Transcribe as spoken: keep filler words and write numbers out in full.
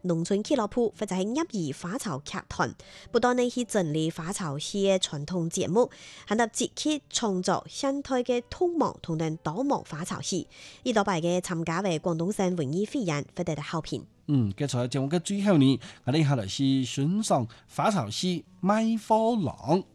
農村俱樂部或者係業餘花草劇團，不斷地去整理花草戲嘅傳統節目，喺度積極創作現代嘅兔毛同埋多毛花草戲，呢度拜嘅參加為廣東省文藝匯演獲得嘅好評。 嗯，嘅在節目嘅最後呢，我哋下來是欣賞花草戲賣貨郎。